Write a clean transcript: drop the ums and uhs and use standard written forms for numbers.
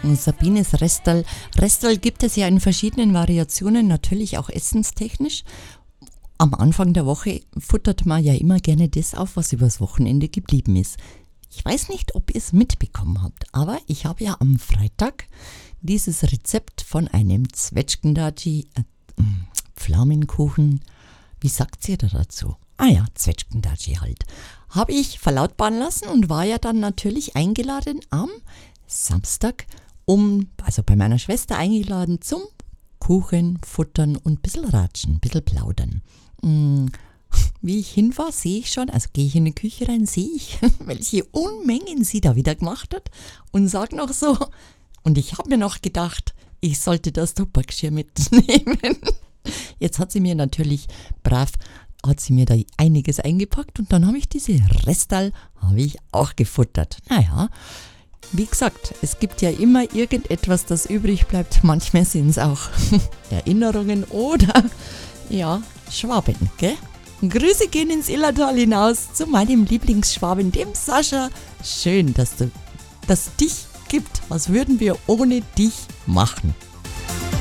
Sabines Restal. Restal gibt es ja in verschiedenen Variationen, natürlich auch essenstechnisch. Am Anfang der Woche futtert man ja immer gerne das auf, was übers Wochenende geblieben ist. Ich weiß nicht, ob ihr es mitbekommen habt, aber ich habe ja am Freitag dieses Rezept von einem Zwetschgendatschi, Pflaumenkuchen, wie sagt ihr da dazu? Ah ja, Zwetschgendatschi halt. Habe ich verlautbaren lassen und war ja dann natürlich eingeladen am Samstag, also bei meiner Schwester eingeladen zum Kuchen, Futtern und ein bisschen ratschen, ein bisschen plaudern. Wie ich hin war, sehe ich schon, also gehe ich in die Küche rein, sehe ich, welche Unmengen sie da wieder gemacht hat und sage noch so, und ich habe mir noch gedacht, ich sollte das Tuppergeschirr mitnehmen. Jetzt hat sie mir natürlich hat sie mir da einiges eingepackt und dann habe ich diese Restal auch gefuttert. Naja, wie gesagt, es gibt ja immer irgendetwas, das übrig bleibt. Manchmal sind es auch Erinnerungen oder ja, Schwaben, gell? Grüße gehen ins Illertal hinaus zu meinem Lieblingsschwaben, dem Sascha. Schön, dass es dich gibt. Was würden wir ohne dich machen?